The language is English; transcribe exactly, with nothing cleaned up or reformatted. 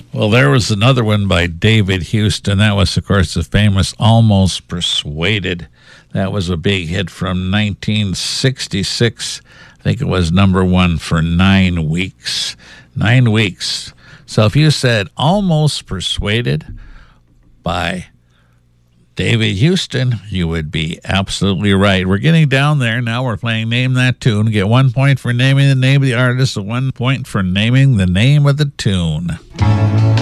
Well, there was another one by David Houston. That was, of course, the famous Almost Persuaded. That was a big hit from nineteen sixty-six. I think it was number one for nine weeks. Nine weeks. So if you said Almost Persuaded by David Houston, you would be absolutely right. We're getting down there. Now we're playing Name That Tune. Get one point for naming the name of the artist and one point for naming the name of the tune.